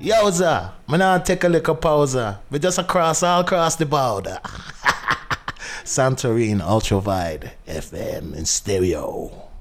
Yowza, me now take a little pause. We just all across the border. Santorin Ultravide FM in stereo.